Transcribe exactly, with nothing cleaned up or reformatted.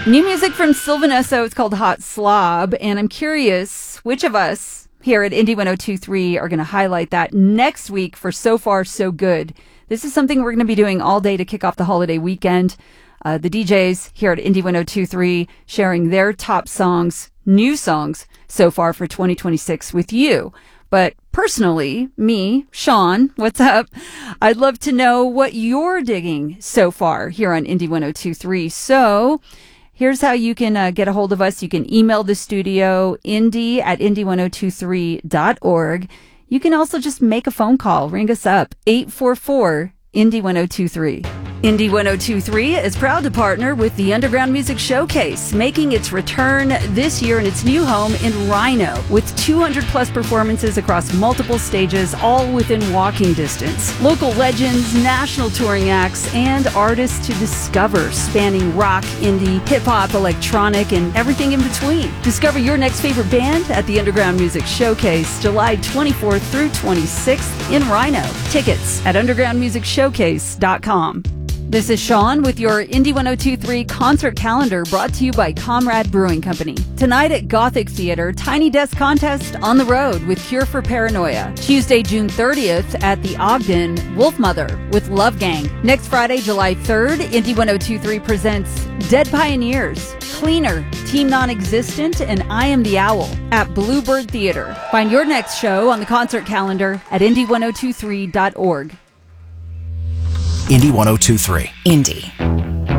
New music from Sylvan Esso. It's called Hot Slob. And I'm curious which of us here at Indie ten twenty-three are going to highlight that next week for So Far, So Good. This is something we're going to be doing all day to kick off the holiday weekend. Uh, the D Js here at Indie ten twenty-three sharing their top songs, new songs, so far for twenty twenty-six with you. But personally, me, Sean, what's up? I'd love to know what you're digging so far here on Indie ten twenty-three. So here's how you can uh, get a hold of us. You can email the studio, indie at indie ten twenty-three dot org. You can also just make a phone call. Ring us up, eight four four, indie ten twenty-three. Indie ten twenty-three is proud to partner with the Underground Music Showcase, making its return this year in its new home in Rhino, with two hundred plus performances across multiple stages, all within walking distance. Local legends, national touring acts, and artists to discover, spanning rock, indie, hip-hop, electronic, and everything in between. Discover your next favorite band at the Underground Music Showcase, July twenty-fourth through twenty-sixth in Rhino. Tickets at underground music showcase dot com. This is Sean with your Indie ten twenty-three concert calendar, brought to you by Comrade Brewing Company. Tonight at Gothic Theater, Tiny Desk Contest on the Road with Cure for Paranoia. Tuesday, June thirtieth at the Ogden, Wolfmother with Love Gang. Next Friday, July third, Indie ten twenty-three presents Dead Pioneers, Cleaner, Team Non-Existent, and I Am the Owl at Bluebird Theater. Find your next show on the concert calendar at indie ten twenty-three dot org. Indie ten twenty-three. Indie